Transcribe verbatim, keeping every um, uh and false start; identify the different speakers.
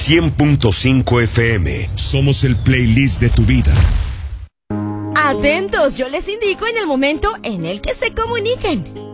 Speaker 1: cien punto cinco F M. Somos el playlist de tu vida.
Speaker 2: Atentos, yo les indico en el momento en el que se comuniquen.